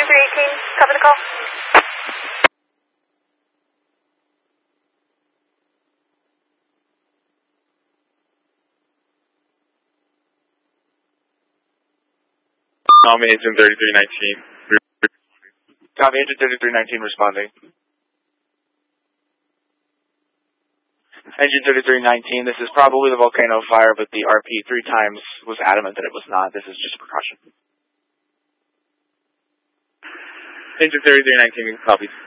3318, cover the call. Copy Engine 3319. Copy Engine 3319 responding. Engine 3319, this is probably the volcano fire, but the RP 3 times was adamant that it was not. This is just a precaution. Engine 3319 copies.